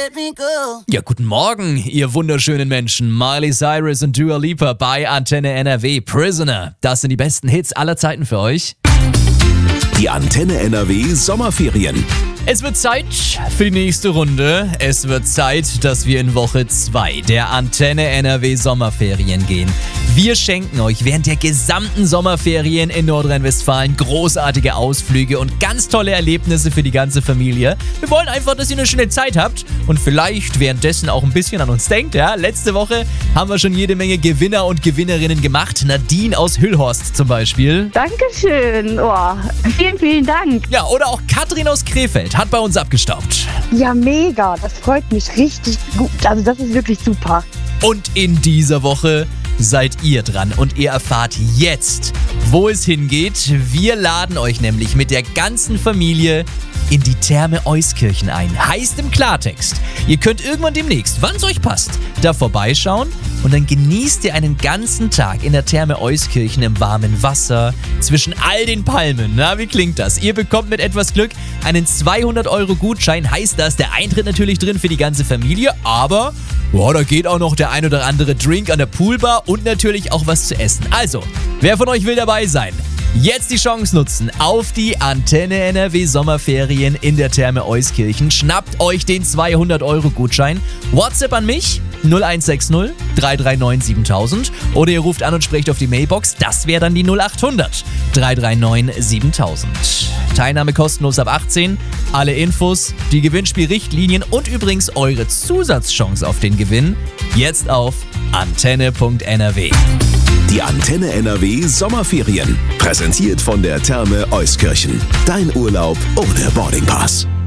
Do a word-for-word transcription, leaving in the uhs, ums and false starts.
let me go. Ja, guten Morgen, ihr wunderschönen Menschen. Miley Cyrus und Dua Lipa bei Antenne N R W. Prisoner, das sind die besten Hits aller Zeiten für euch. Die Antenne N R W Sommerferien. Es wird Zeit für die nächste Runde. Es wird Zeit, dass wir in Woche zwei der Antenne N R W Sommerferien gehen. Wir schenken euch während der gesamten Sommerferien in Nordrhein-Westfalen großartige Ausflüge und ganz tolle Erlebnisse für die ganze Familie. Wir wollen einfach, dass ihr eine schöne Zeit habt und vielleicht währenddessen auch ein bisschen an uns denkt. Ja? Letzte Woche haben wir schon jede Menge Gewinner und Gewinnerinnen gemacht. Nadine aus Hüllhorst zum Beispiel. Dankeschön. Oh, vielen, vielen Dank. Ja, oder auch Katrin aus Krefeld hat bei uns abgestaubt. Ja, mega. Das freut mich richtig gut. Also das ist wirklich super. Und in dieser Woche seid ihr dran und ihr erfahrt jetzt, wo es hingeht. Wir laden euch nämlich mit der ganzen Familie in die Therme Euskirchen ein. Heißt im Klartext, ihr könnt irgendwann demnächst, wann es euch passt, da vorbeischauen und dann genießt ihr einen ganzen Tag in der Therme Euskirchen im warmen Wasser, zwischen all den Palmen. Na, wie klingt das? Ihr bekommt mit etwas Glück einen zweihundert Euro Gutschein, heißt das, der Eintritt natürlich drin für die ganze Familie, aber boah, da geht auch noch der ein oder andere Drink an der Poolbar und natürlich auch was zu essen. Also, wer von euch will dabei sein? Jetzt die Chance nutzen auf die Antenne N R W Sommerferien in der Therme Euskirchen. Schnappt euch den zweihundert Euro Gutschein. WhatsApp an mich null eins sechs null drei drei neun siebentausend oder ihr ruft an und sprecht auf die Mailbox. Das wäre dann die null acht hundert drei drei neun siebentausend. Teilnahme kostenlos ab achtzehn. Alle Infos, die Gewinnspielrichtlinien und übrigens eure Zusatzchance auf den Gewinn jetzt auf antenne punkt n r w. Die Antenne N R W Sommerferien. Präsentiert von der Therme Euskirchen. Dein Urlaub ohne Boardingpass.